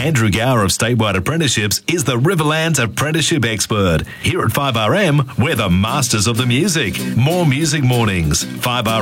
Andrew Gower of Statewide Apprenticeships is the Riverlands apprenticeship expert. Here at 5RM, we're the masters of the music. More Music Mornings. 5RM